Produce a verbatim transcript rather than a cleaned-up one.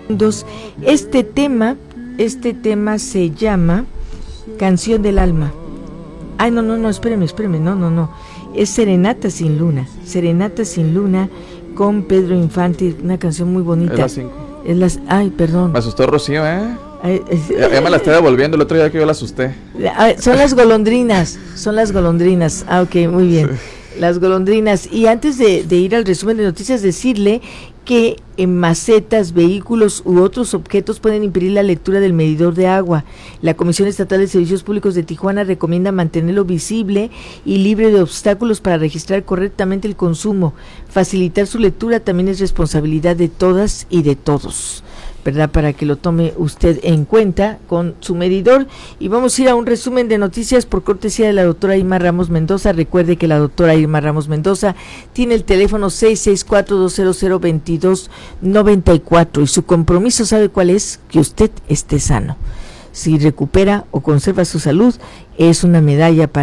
Este tema, este tema se llama Canción del Alma. Ay, no, no, no, espéreme, espéreme, no, no, no. Es Serenata sin Luna. Serenata sin Luna con Pedro Infante, una canción muy bonita. Es las cinco. Es las, ay, perdón. Me asustó Rocío, ¿eh? Ay, es, ya, ya me la estoy devolviendo el otro día que yo la asusté. Ay, son las golondrinas, son las golondrinas. Ah, ok, muy bien. Sí. Las golondrinas. Y antes de, de ir al resumen de noticias, decirle que en macetas, vehículos u otros objetos pueden impedir la lectura del medidor de agua. La Comisión Estatal de Servicios Públicos de Tijuana recomienda mantenerlo visible y libre de obstáculos para registrar correctamente el consumo. Facilitar su lectura también es responsabilidad de todas y de todos, ¿verdad? Para que lo tome usted en cuenta con su medidor. Y vamos a ir a un resumen de noticias por cortesía de la doctora Irma Ramos Mendoza. Recuerde que la doctora Irma Ramos Mendoza tiene el teléfono seis seis cuatro, dos cero cero, veintidós noventa y cuatro y su compromiso, ¿sabe cuál es? Que usted esté sano. Si recupera o conserva su salud, es una medalla para